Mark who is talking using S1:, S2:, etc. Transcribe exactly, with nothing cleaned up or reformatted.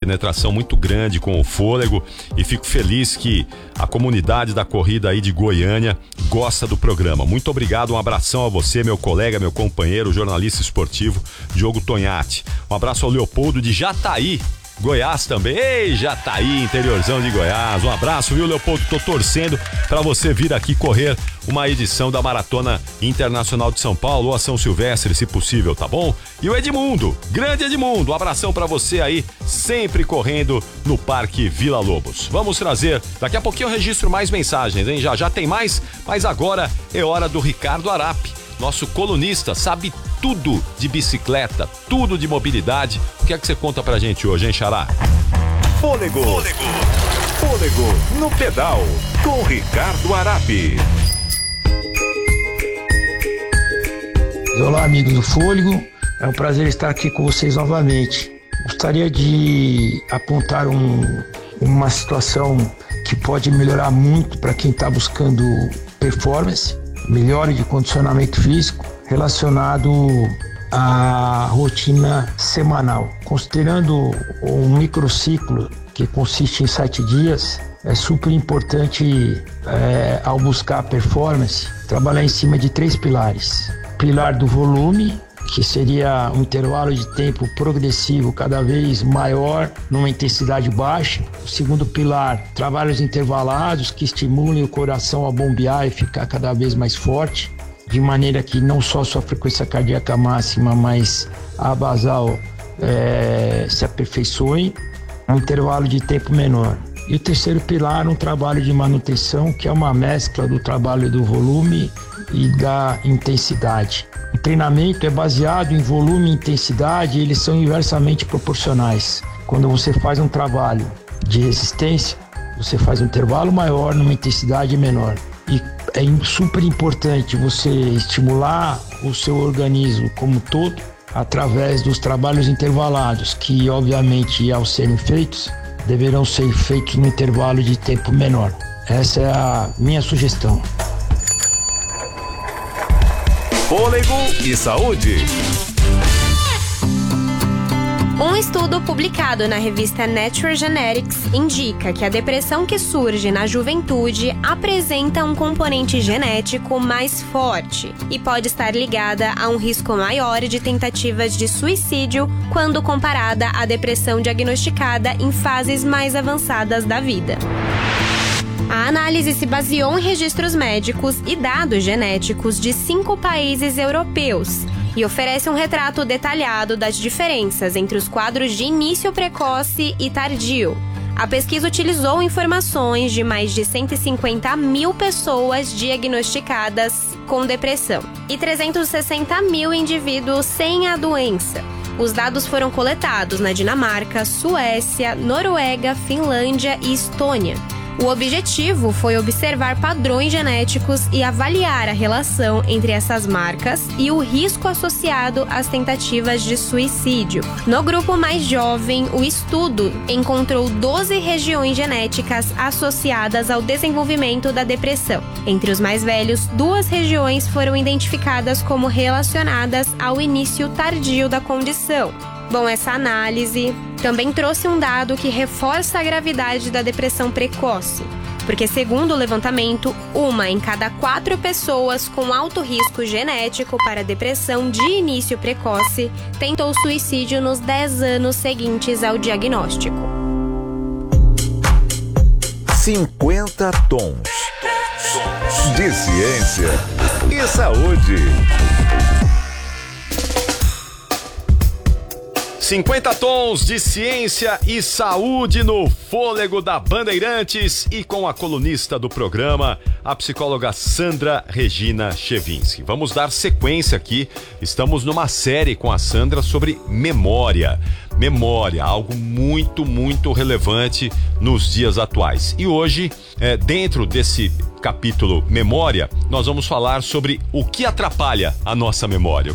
S1: compenetração muito grande com o Fôlego e fico feliz que a comunidade da corrida aí de Goiânia gosta do programa. Muito obrigado, um abração a você, meu colega, meu companheiro, jornalista esportivo Diogo Tonhatti. Um abraço ao Leopoldo de Jataí, Goiás também. Ei, Jataí, interiorzão de Goiás. Um abraço, viu, Leopoldo? Tô torcendo pra você vir aqui correr uma edição da Maratona Internacional de São Paulo ou a São Silvestre, se possível, tá bom? E o Edmundo, grande Edmundo, um abração pra você aí, sempre correndo no Parque Vila Lobos. Vamos trazer, daqui a pouquinho eu registro mais mensagens, hein? Já já tem mais, mas agora é hora do Ricardo Arapi, nosso colunista, sabe tudo de bicicleta, tudo de mobilidade. O que é que você conta pra gente hoje, hein, Xará?
S2: Fôlego. Fôlego. Fôlego no pedal, com Ricardo Arapi.
S3: Olá, amigos do Fôlego. É um prazer estar aqui com vocês novamente. Gostaria de apontar um, uma situação que pode melhorar muito para quem está buscando performance, melhora de condicionamento físico, relacionado à rotina semanal. Considerando um microciclo que consiste em sete dias, é super importante, é, ao buscar performance, trabalhar em cima de três pilares. Pilar do volume, que seria um intervalo de tempo progressivo cada vez maior numa intensidade baixa. O segundo pilar, trabalhos intervalados que estimulem o coração a bombear e ficar cada vez mais forte, de maneira que não só sua frequência cardíaca máxima, mas a basal é, se aperfeiçoe, um intervalo de tempo menor. E o terceiro pilar, um trabalho de manutenção, que é uma mescla do trabalho do volume e da intensidade. O treinamento é baseado em volume e intensidade, e eles são inversamente proporcionais. Quando você faz um trabalho de resistência, você faz um intervalo maior numa intensidade menor. E é super importante você estimular o seu organismo como todo através dos trabalhos intervalados, que obviamente, ao serem feitos, deverão ser feitos no intervalo de tempo menor. Essa é a minha sugestão.
S2: Fôlego e saúde.
S4: Um estudo publicado na revista Nature Genetics indica que a depressão que surge na juventude apresenta um componente genético mais forte e pode estar ligada a um risco maior de tentativas de suicídio quando comparada à depressão diagnosticada em fases mais avançadas da vida. A análise se baseou em registros médicos e dados genéticos de cinco países europeus e oferece um retrato detalhado das diferenças entre os quadros de início precoce e tardio. A pesquisa utilizou informações de mais de cento e cinquenta mil pessoas diagnosticadas com depressão e trezentos e sessenta mil indivíduos sem a doença. Os dados foram coletados na Dinamarca, Suécia, Noruega, Finlândia e Estônia. O objetivo foi observar padrões genéticos e avaliar a relação entre essas marcas e o risco associado às tentativas de suicídio. No grupo mais jovem, o estudo encontrou doze regiões genéticas associadas ao desenvolvimento da depressão. Entre os mais velhos, duas regiões foram identificadas como relacionadas ao início tardio da condição. Bom, essa análise também trouxe um dado que reforça a gravidade da depressão precoce, porque, segundo o levantamento, uma em cada quatro pessoas com alto risco genético para depressão de início precoce tentou suicídio nos dez anos seguintes ao diagnóstico.
S2: cinquenta tons de ciência e saúde.
S1: cinquenta tons de ciência e saúde no Fôlego da Bandeirantes e com a colunista do programa, a psicóloga Sandra Regina Chevinski. Vamos dar sequência aqui, estamos numa série com a Sandra sobre memória. Memória, algo muito, muito relevante nos dias atuais. E hoje, é, dentro desse capítulo Memória, nós vamos falar sobre o que atrapalha a nossa memória.